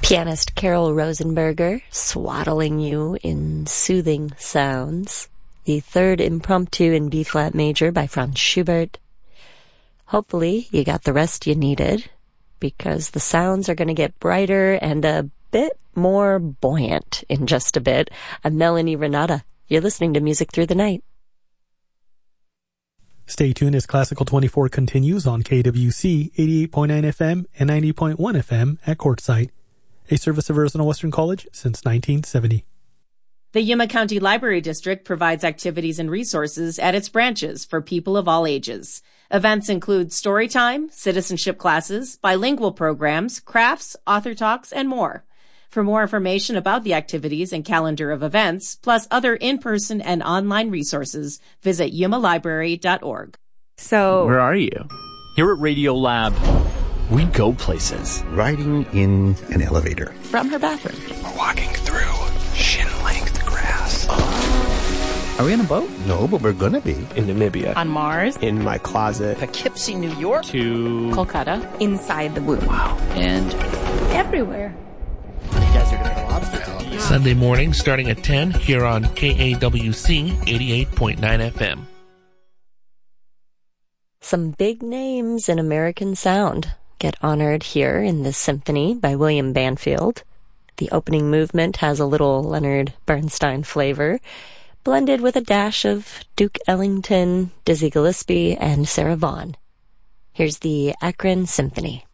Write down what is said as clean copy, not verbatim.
Pianist Carol Rosenberger swaddling you in soothing sounds. The third impromptu in B-flat major by Franz Schubert. Hopefully you got the rest you needed, because the sounds are going to get brighter and a bit more buoyant in just a bit. I'm Melanie Renata. You're listening to Music Through the Night. Stay tuned as Classical 24 continues on KWC 88.9 FM and 90.1 FM at Quartzsite, a service of Arizona Western College since 1970. The Yuma County Library District provides activities and resources at its branches for people of all ages. Events include story time, citizenship classes, bilingual programs, crafts, author talks, and more. For more information about the activities and calendar of events, plus other in-person and online resources, visit yumalibrary.org. So, where are you? Here at Radio Lab, we go places. Riding in an elevator. From her bathroom. We're walking through shin-length grass. Are we on a boat? No, but we're gonna be. In Namibia. On Mars. In my closet. Poughkeepsie, New York. To Kolkata. Inside the womb. Wow. And everywhere. Sunday morning starting at 10 here on KAWC 88.9 FM. Some big names in American sound get honored here in this symphony by William Banfield. The opening movement has a little Leonard Bernstein flavor, blended with a dash of Duke Ellington, Dizzy Gillespie, and Sarah Vaughan. Here's the Akron Symphony.